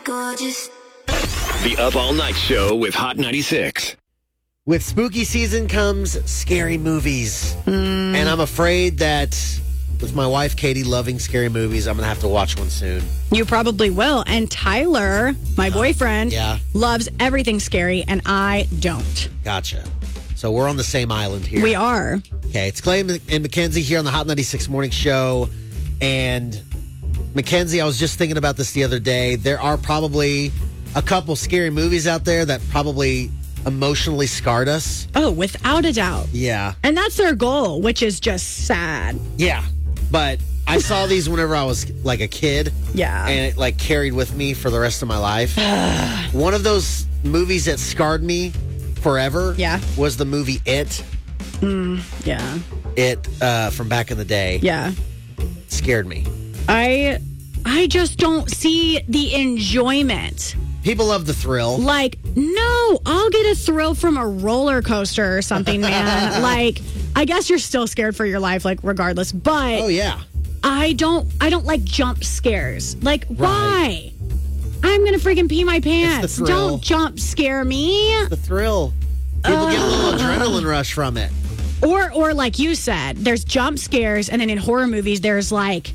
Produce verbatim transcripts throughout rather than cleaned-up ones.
Gorgeous. The Up All Night Show with Hot ninety-six. With spooky season comes scary movies. Mm. And I'm afraid that with my wife, Katie, loving scary movies, I'm going to have to watch one soon. You probably will. And Tyler, my boyfriend, yeah. loves everything scary, and I don't. Gotcha. So we're on the same island here. We are. Okay, it's Clay and Mackenzie here on the Hot ninety-six Morning Show. And Mackenzie, I was just thinking about this the other day. There are probably a couple scary movies out there that probably emotionally scarred us. Oh, without a doubt. Yeah. And that's their goal, which is just sad. Yeah. But I saw these whenever I was like a kid. Yeah. And it like carried with me for the rest of my life. One of those movies that scarred me forever yeah. was the movie It. Mm, yeah. It uh, from back in the day. Yeah. Scared me. I I just don't see the enjoyment. People love the thrill. Like, no, I'll get a thrill from a roller coaster or something, man. Like, I guess you're still scared for your life, like, regardless. But oh yeah, I don't. I don't like jump scares. Like, right. Why? I'm gonna freaking pee my pants. Don't jump scare me. It's the thrill. People uh, get a little adrenaline rush from it. Or, or like you said, there's jump scares, and then in horror movies, there's like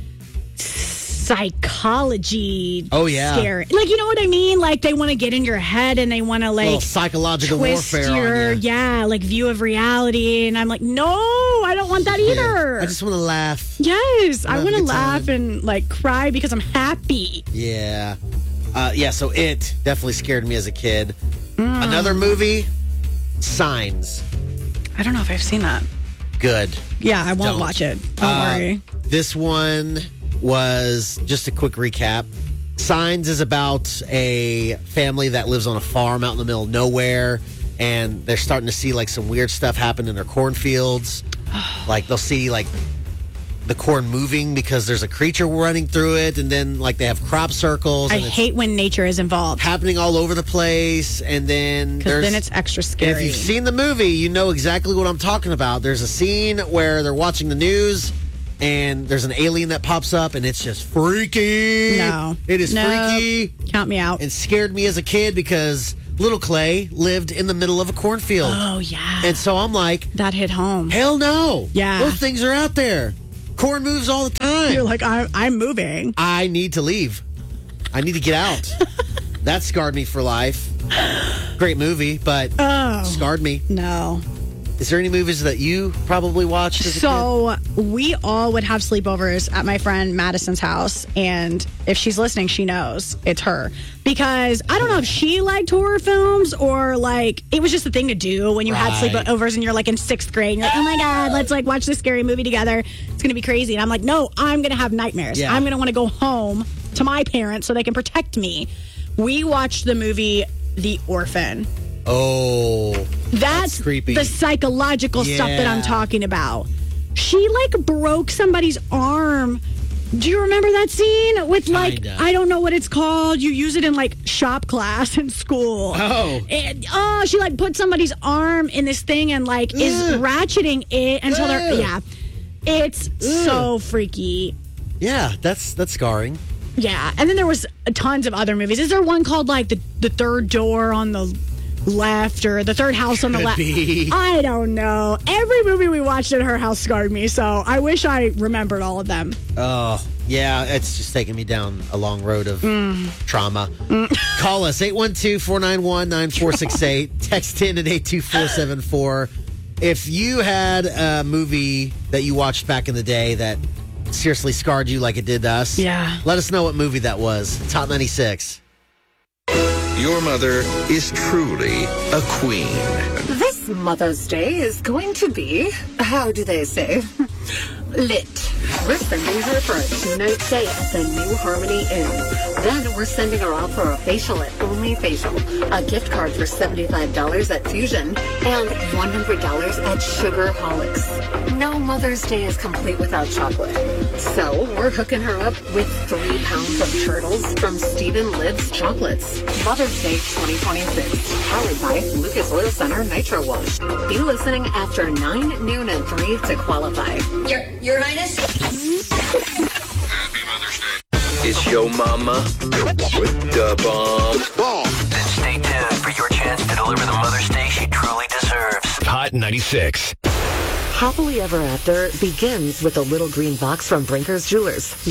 psychology. Oh yeah, scare. Like, you know what I mean? Like, they want to get in your head and they want to like a little psychological twist warfare your, on you. Yeah, like view of reality. And I'm like, no, I don't want that either. Yeah. I just want to laugh. Yes, I want to laugh time. and like cry because I'm happy. Yeah, uh, yeah. So It definitely scared me as a kid. Mm. Another movie, Signs. I don't know if I've seen that. Good. Yeah, I won't don't. watch it. Don't uh, worry. This one was just a quick recap. Signs is about a family that lives on a farm out in the middle of nowhere, and they're starting to see like some weird stuff happen in their cornfields. Like they'll see like the corn moving because there's a creature running through it, and then like they have crop circles. I and it's hate when nature is involved. happening all over the place, and then Because there's then it's extra scary. if you've seen the movie, you know exactly what I'm talking about. There's a scene where they're watching the news, and there's an alien that pops up, and it's just freaky. No. It is No. freaky. Count me out. And scared me as a kid because little Clay lived in the middle of a cornfield. Oh, yeah. And so I'm like, that hit home. hell no. Yeah. Those things are out there. Corn moves all the time. You're like, I, I'm moving. I need to leave. I need to get out. That scarred me for life. Great movie, but oh, scarred me. No. Is there any movies that you probably watched as a So kid? we all would have sleepovers at my friend Madison's house, and if she's listening, she knows it's her. Because I don't know if she liked horror films or like it was just a thing to do when you Right. had sleepovers and you're like in sixth grade and you're like, oh my God, let's like watch this scary movie together. It's gonna be crazy. And I'm like, no, I'm gonna have nightmares. Yeah. I'm gonna want to go home to my parents so they can protect me. We watched the movie The Orphan. Oh, That's, that's creepy. The psychological stuff that I'm Yeah. talking about. She like broke somebody's arm. Do you remember that scene with like Kinda. I don't know what it's called. You use it in like shop class in school. Oh. And, oh, she like put somebody's arm in this thing and like is Ugh. ratcheting it until they're Ugh. yeah. It's so freaky. Yeah, that's that's scarring. Yeah, and then there was tons of other movies. Is there one called like the the third door on the left or the third house on the Could left? be. I don't know. Every movie we watched at her house scarred me, so I wish I remembered all of them. Oh, yeah, it's just taking me down a long road of trauma. Call us, eight one two, four nine one, nine four six eight. Text in at eight two four seven four. If you had a movie that you watched back in the day that seriously scarred you like it did us, Yeah. let us know what movie that was. It's Hot ninety-six. Your mother is truly a queen. This Mother's Day is going to be, how do they say, lit. We're sending her for a two-night stay at the New Harmony Inn. Then we're sending her out for a facial at Only Facial, a gift card for seventy-five dollars at Fusion, and one hundred dollars at Sugarholics. No Mother's Day is complete without chocolate. So we're hooking her up with three pounds of turtles from Stephen Libb's Chocolates. Mother's Day twenty twenty-six, powered by Lucas Oil Center Nitro Wash. Be listening after nine, noon, and three to qualify. Your, Your Highness? Happy Mother's Day. It's Yo Mama with the bomb. Then stay tuned for your chance to deliver the Mother's Day she truly deserves. Hot ninety-six. Happily Ever After begins with a little green box from Brinker's Jewelers.